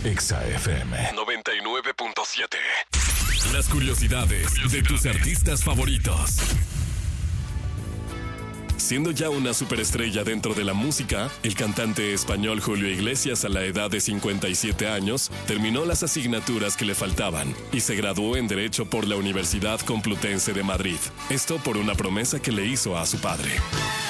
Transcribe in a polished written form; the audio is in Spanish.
Exa FM 99.7. Las curiosidades de tus artistas favoritos. Siendo ya una superestrella dentro de la música, el cantante español Julio Iglesias, a la edad de 57 años, terminó las asignaturas que le faltaban y se graduó en Derecho por la Universidad Complutense de Madrid. Esto por una promesa que le hizo a su padre.